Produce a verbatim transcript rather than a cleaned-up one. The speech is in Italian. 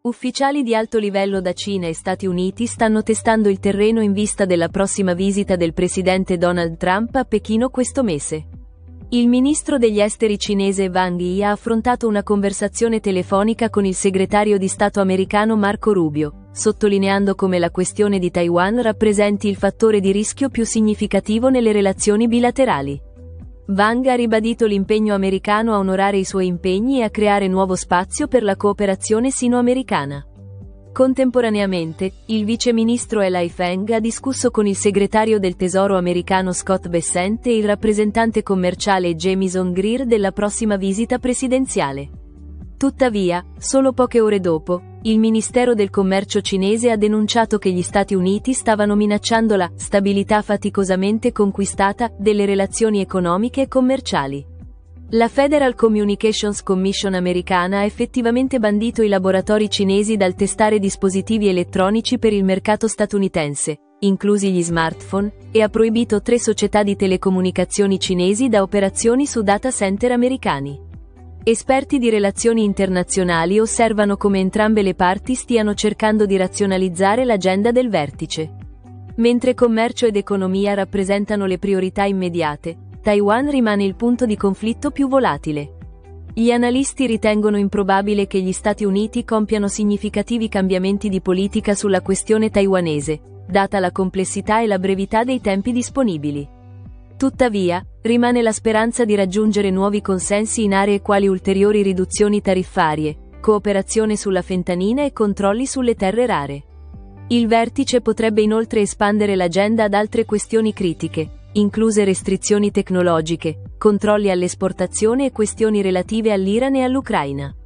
Ufficiali di alto livello da Cina e Stati Uniti stanno testando il terreno in vista della prossima visita del presidente Donald Trump a Pechino questo mese. Il ministro degli esteri cinese Wang Yi ha affrontato una conversazione telefonica con il segretario di Stato americano Marco Rubio, sottolineando come la questione di Taiwan rappresenti il fattore di rischio più significativo nelle relazioni bilaterali. Wang ha ribadito l'impegno americano a onorare i suoi impegni e a creare nuovo spazio per la cooperazione sino-americana. Contemporaneamente, il vice ministro Eli Feng ha discusso con il segretario del Tesoro americano Scott Bessent e il rappresentante commerciale Jamieson Greer della prossima visita presidenziale. Tuttavia, solo poche ore dopo, il Ministero del Commercio cinese ha denunciato che gli Stati Uniti stavano minacciando la stabilità faticosamente conquistata delle relazioni economiche e commerciali. La Federal Communications Commission americana ha effettivamente bandito i laboratori cinesi dal testare dispositivi elettronici per il mercato statunitense, inclusi gli smartphone, e ha proibito tre società di telecomunicazioni cinesi da operazioni su data center americani. Esperti di relazioni internazionali osservano come entrambe le parti stiano cercando di razionalizzare l'agenda del vertice. Mentre commercio ed economia rappresentano le priorità immediate, Taiwan rimane il punto di conflitto più volatile. Gli analisti ritengono improbabile che gli Stati Uniti compiano significativi cambiamenti di politica sulla questione taiwanese, data la complessità e la brevità dei tempi disponibili. Tuttavia, rimane la speranza di raggiungere nuovi consensi in aree quali ulteriori riduzioni tariffarie, cooperazione sulla fentanina e controlli sulle terre rare. Il vertice potrebbe inoltre espandere l'agenda ad altre questioni critiche, incluse restrizioni tecnologiche, controlli all'esportazione e questioni relative all'Iran e all'Ucraina.